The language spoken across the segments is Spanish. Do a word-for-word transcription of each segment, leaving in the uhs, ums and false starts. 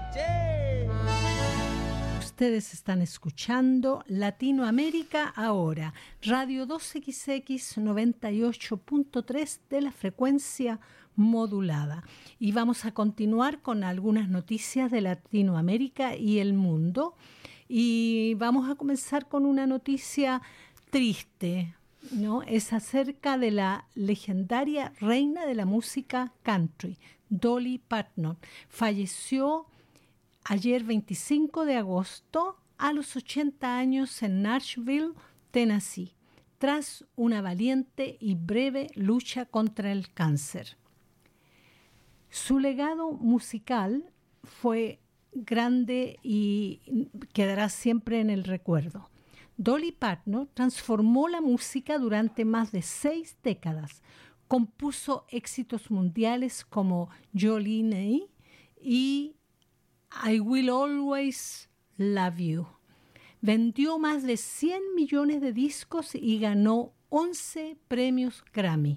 noche. Ustedes están escuchando Latinoamérica Ahora, Radio dos equis equis noventa y ocho punto tres de la frecuencia modulada. Y vamos a continuar con algunas noticias de Latinoamérica y el mundo. Y vamos a comenzar con una noticia triste, ¿no? Es acerca de la legendaria reina de la música country, Dolly Parton. Falleció ayer veinticinco de agosto a los ochenta años en Nashville, Tennessee, tras una valiente y breve lucha contra el cáncer. Su legado musical fue grande y quedará siempre en el recuerdo. Dolly Parton transformó la música durante más de seis décadas. Compuso éxitos mundiales como Jolene y I Will Always Love You. Vendió más de cien millones de discos y ganó once premios Grammy.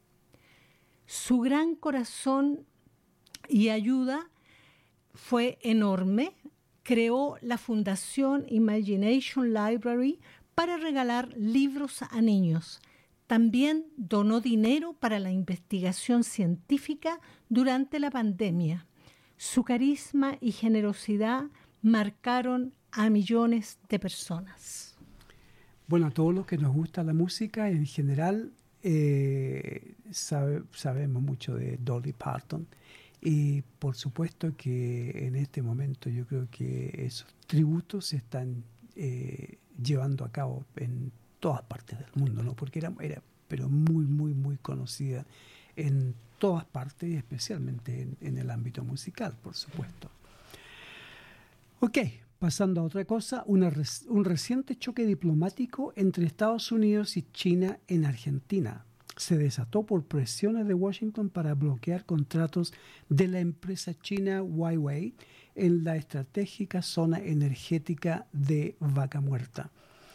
Su gran corazón y ayuda fue enorme. Creó la Fundación Imagination Library para regalar libros a niños. También donó dinero para la investigación científica durante la pandemia. Su carisma y generosidad marcaron a millones de personas. Bueno, a todos los que nos gusta la música en general, eh, sabe, sabemos mucho de Dolly Parton. Y por supuesto que en este momento yo creo que esos tributos se están eh, llevando a cabo en todas partes del mundo, ¿no? Porque era, era pero muy, muy, muy conocida en todas partes y especialmente en, en el ámbito musical, por supuesto. Ok, pasando a otra cosa, una res, un reciente choque diplomático entre Estados Unidos y China en Argentina se desató por presiones de Washington para bloquear contratos de la empresa china Huawei en la estratégica zona energética de Vaca Muerta.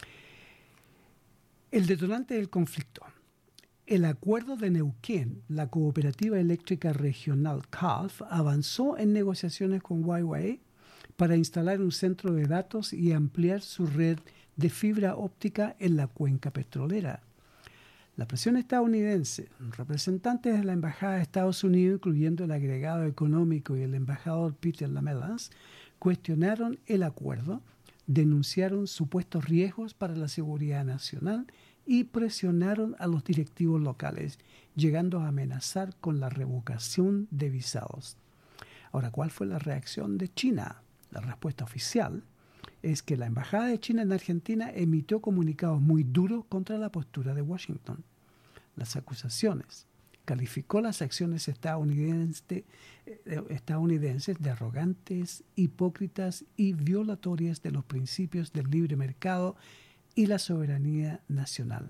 El detonante del conflicto. El acuerdo de Neuquén, la cooperativa eléctrica regional C A L F, avanzó en negociaciones con Huawei para instalar un centro de datos y ampliar su red de fibra óptica en la cuenca petrolera. La presión estadounidense, representantes de la Embajada de Estados Unidos, incluyendo el agregado económico y el embajador Peter Lamelas, cuestionaron el acuerdo, denunciaron supuestos riesgos para la seguridad nacional y presionaron a los directivos locales, llegando a amenazar con la revocación de visados. Ahora, ¿cuál fue la reacción de China? La respuesta oficial es que la Embajada de China en Argentina emitió comunicados muy duros contra la postura de Washington. Las acusaciones. Calificó las acciones estadounidense, eh, estadounidenses de arrogantes, hipócritas y violatorias de los principios del libre mercado y la soberanía nacional.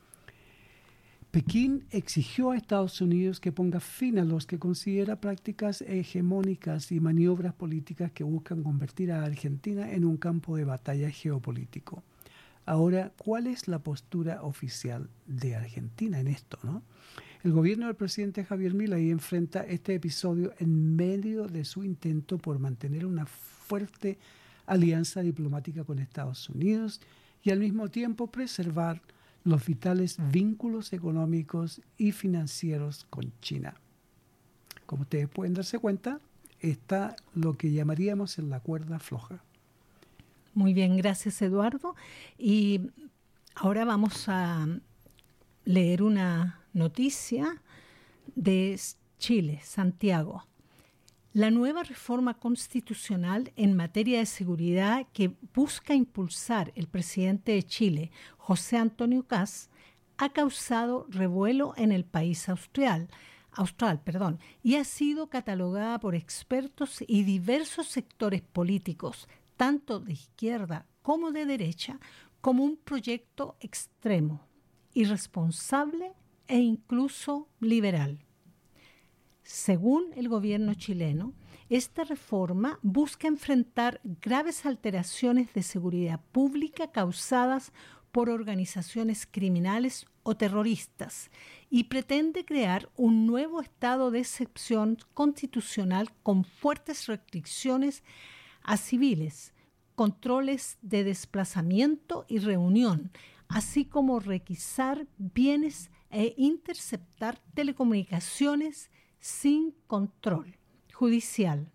Pekín exigió a Estados Unidos que ponga fin a los que considera prácticas hegemónicas y maniobras políticas que buscan convertir a Argentina en un campo de batalla geopolítico. Ahora, ¿cuál es la postura oficial de Argentina en esto, no? El gobierno del presidente Javier Milei enfrenta este episodio en medio de su intento por mantener una fuerte alianza diplomática con Estados Unidos y al mismo tiempo preservar los vitales vínculos económicos y financieros con China. Como ustedes pueden darse cuenta, está lo que llamaríamos en la cuerda floja. Muy bien, gracias Eduardo. Y ahora vamos a leer una noticia de Chile, Santiago. La nueva reforma constitucional en materia de seguridad que busca impulsar el presidente de Chile, José Antonio Kast, ha causado revuelo en el país austral, austral, perdón, y ha sido catalogada por expertos y diversos sectores políticos, tanto de izquierda como de derecha, como un proyecto extremo, irresponsable e incluso liberal. Según el gobierno chileno, esta reforma busca enfrentar graves alteraciones de seguridad pública causadas por organizaciones criminales o terroristas y pretende crear un nuevo estado de excepción constitucional con fuertes restricciones a civiles, controles de desplazamiento y reunión, así como requisar bienes e interceptar telecomunicaciones sin control judicial.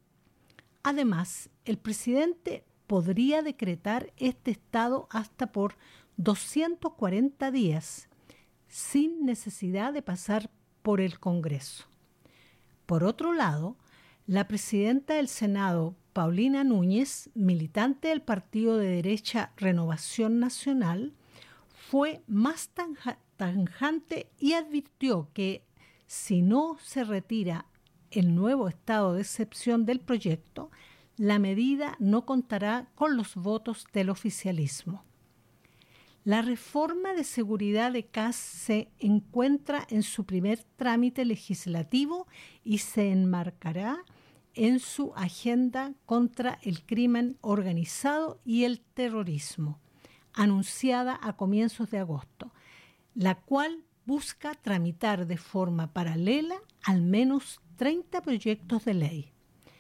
Además, el presidente podría decretar este estado hasta por doscientos cuarenta días, sin necesidad de pasar por el Congreso. Por otro lado, la presidenta del Senado, Paulina Núñez, militante del partido de derecha Renovación Nacional, fue más tanja- tajante y advirtió que si no se retira el nuevo estado de excepción del proyecto, la medida no contará con los votos del oficialismo. La reforma de seguridad de C A S se encuentra en su primer trámite legislativo y se enmarcará en su agenda contra el crimen organizado y el terrorismo, anunciada a comienzos de agosto, la cual busca tramitar de forma paralela al menos treinta proyectos de ley.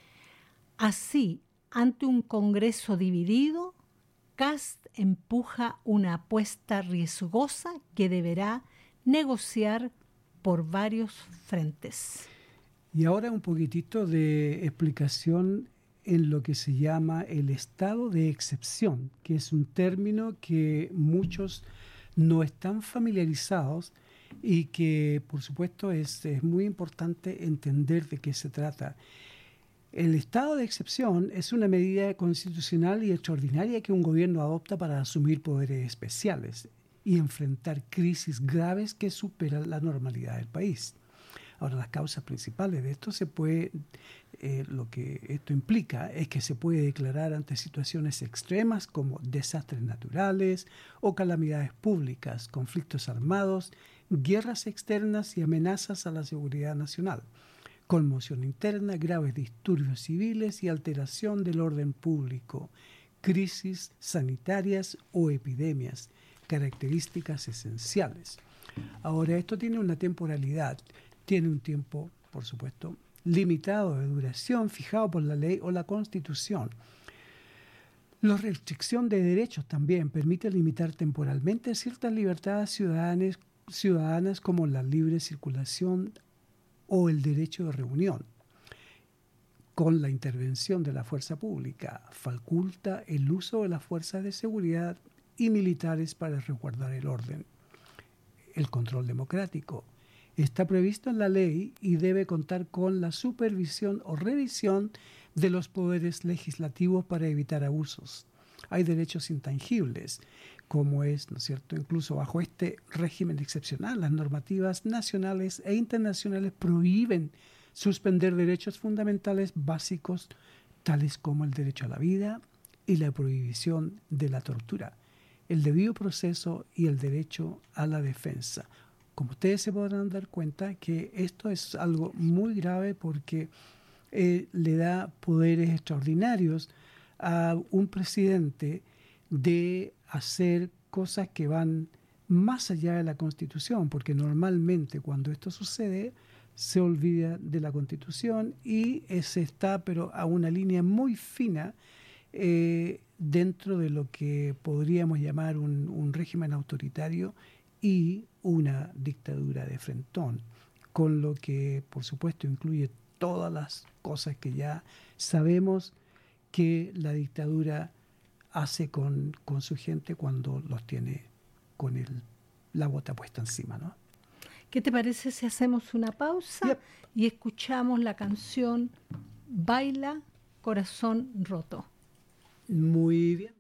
Así, ante un Congreso dividido, Kast empuja una apuesta riesgosa que deberá negociar por varios frentes. Y ahora un poquitito de explicación en lo que se llama el estado de excepción, que es un término que muchos no están familiarizados y que, por supuesto, es, es muy importante entender de qué se trata. El estado de excepción es una medida constitucional y extraordinaria que un gobierno adopta para asumir poderes especiales y enfrentar crisis graves que superan la normalidad del país. Ahora, las causas principales de esto se puede, eh, lo que esto implica es que se puede declarar ante situaciones extremas como desastres naturales o calamidades públicas, conflictos armados, guerras externas y amenazas a la seguridad nacional, conmoción interna, graves disturbios civiles y alteración del orden público, crisis sanitarias o epidemias, características esenciales. Ahora, esto tiene una temporalidad, tiene un tiempo, por supuesto, limitado de duración fijado por la ley o la Constitución. La restricción de derechos también permite limitar temporalmente ciertas libertades ciudadanas, ciudadanas como la libre circulación o el derecho de reunión. Con la intervención de la fuerza pública, faculta el uso de las fuerzas de seguridad y militares para resguardar el orden. El control democrático está previsto en la ley y debe contar con la supervisión o revisión de los poderes legislativos para evitar abusos. Hay derechos intangibles, como es, ¿no es cierto?, incluso bajo este régimen excepcional, las normativas nacionales e internacionales prohíben suspender derechos fundamentales básicos, tales como el derecho a la vida y la prohibición de la tortura, el debido proceso y el derecho a la defensa. Como ustedes se podrán dar cuenta que esto es algo muy grave porque eh, le da poderes extraordinarios a un presidente de hacer cosas que van más allá de la Constitución, porque normalmente cuando esto sucede se olvida de la Constitución y se está pero a una línea muy fina eh, dentro de lo que podríamos llamar un, un régimen autoritario y una dictadura de frentón, con lo que por supuesto incluye todas las cosas que ya sabemos que la dictadura hace con, con su gente cuando los tiene con el, la bota puesta encima, ¿no? ¿Qué te parece si hacemos una pausa yep. y escuchamos la canción Baila, Corazón Roto? Muy bien.